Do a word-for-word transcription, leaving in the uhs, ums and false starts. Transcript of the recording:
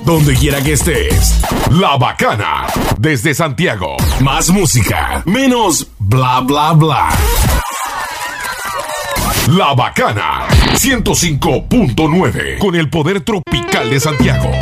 donde quiera que estés. La Bacana, desde Santiago. Más música, menos bla bla bla. La Bacana, ciento cinco punto nueve, con el poder tropical de Santiago.